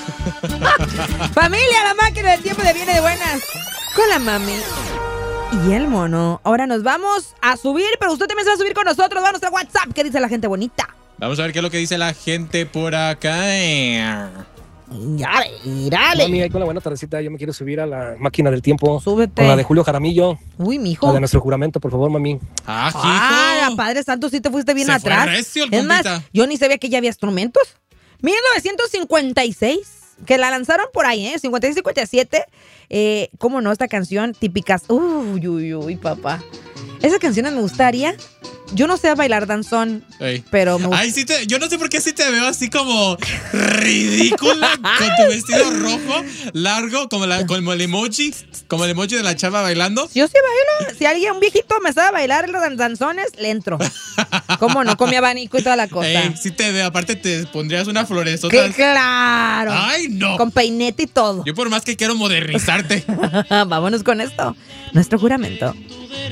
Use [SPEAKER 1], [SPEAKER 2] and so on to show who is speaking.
[SPEAKER 1] Familia, la máquina del tiempo de viene de buenas. Con la mami y el mono. Ahora nos vamos a subir, pero usted también se va a subir con nosotros. Vamos a WhatsApp. ¿Qué dice la gente bonita?
[SPEAKER 2] Vamos a ver qué es lo que dice la gente por acá.
[SPEAKER 1] Ya, dale.
[SPEAKER 3] Mami, ahí con la buena tardecita, yo me quiero subir a la máquina del tiempo.
[SPEAKER 1] Súbete.
[SPEAKER 3] Con la de Julio Jaramillo.
[SPEAKER 1] Uy, mijo.
[SPEAKER 3] La de nuestro juramento, por favor, mami.
[SPEAKER 1] Ah, Padre Santo, sí te fuiste bien
[SPEAKER 2] Se
[SPEAKER 1] atrás.
[SPEAKER 2] fue recio el
[SPEAKER 1] Es más,
[SPEAKER 2] compita.
[SPEAKER 1] yo ni sabía que ya había instrumentos. 1956, que la lanzaron por ahí, 56-57. ¿Cómo no? Esta canción típicas. Uy, papá. Esa canción me gustaría. Yo no sé bailar danzón,
[SPEAKER 2] Ey.
[SPEAKER 1] pero me gusta.
[SPEAKER 2] Ay, yo no sé por qué sí te veo así como ridícula con tu vestido rojo, largo, como el emoji de la chava bailando.
[SPEAKER 1] Yo sí bailo. Si un viejito me sabe bailar los danzones, le entro. ¿Cómo no? Con mi abanico y toda la cosa.
[SPEAKER 2] Ey, sí te veo. Aparte te pondrías una floresota.
[SPEAKER 1] ¡Qué claro!
[SPEAKER 2] Ay, no.
[SPEAKER 1] Con peinete y todo.
[SPEAKER 2] Yo por más que quiero modernizarte.
[SPEAKER 1] Vámonos con esto. Nuestro juramento.